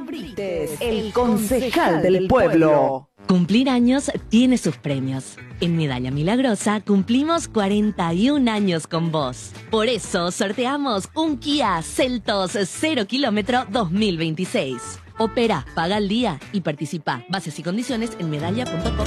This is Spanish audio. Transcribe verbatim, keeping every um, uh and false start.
Brites, el concejal del pueblo. Cumplir años tiene sus premios. En Medalla Milagrosa cumplimos cuarenta y un años con vos. Por eso sorteamos un Kia Seltos cero kilómetro dos mil veintiséis. Opera, paga al día y participa. Bases y condiciones en medalla punto com.